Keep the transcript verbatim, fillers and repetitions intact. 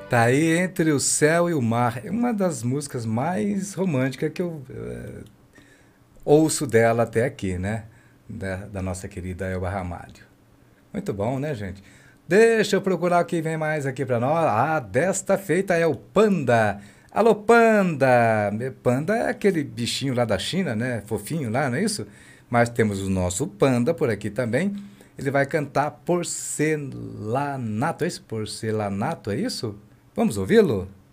Tá aí entre o céu e o mar. É uma das músicas mais românticas que eu eh, ouço dela até aqui, né? Da, da nossa querida Elba Ramalho. Muito bom, né, gente? Deixa eu procurar o que vem mais aqui pra nós. Ah, desta feita é o Panda. Alô, Panda! Panda é aquele bichinho lá da China, né? Fofinho lá, não é isso? Mas temos o nosso Panda por aqui também. Ele vai cantar Porcelanato. É isso? Porcelanato, é isso? Vamos ouvi-lo?